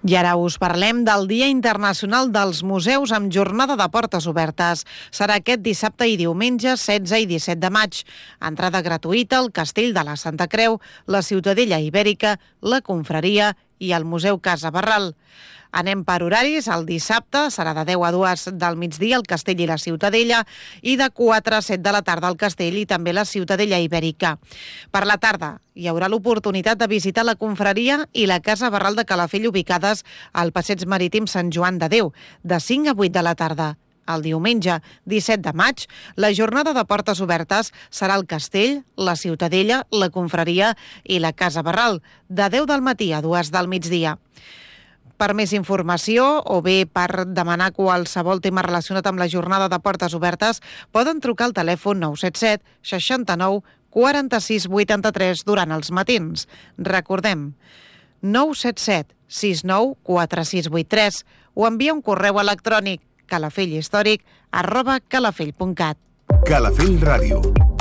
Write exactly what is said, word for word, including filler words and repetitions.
I ara us parlem del Dia Internacional dels Museus amb jornada de portes obertes. Serà aquest dissabte i diumenge setze i disset de maig. Entrada gratuïta al Castell de la Santa Creu, la Ciutadella Ibèrica, la Confraria i el Museu Casa Barral. Anem per horaris. El dissabte serà de deu a dues del migdia al Castell i la Ciutadella i de quatre a set de la tarda al Castell i també la Ciutadella Ibèrica. Per la tarda hi haurà l'oportunitat de visitar la Confraria i la Casa Barral de Calafell ubicades al Passeig Marítim Sant Joan de Déu, de cinc a vuit de la tarda. El diumenge disset de maig, la jornada de portes obertes serà al Castell, la Ciutadella, la Confraria i la Casa Barral, de deu del matí a dues del migdia. Per més informació o bé per demanar qualsevol tema relacionat amb la jornada de portes obertes, poden trucar al telèfon nou set set seixanta-nou quaranta-sis vuitanta-tres durant els matins. Recordem, nou set set sis nou quatre sis vuit tres o envia un correu electrònic calafellhistòric arroba calafell punt cat. Calafell Ràdio.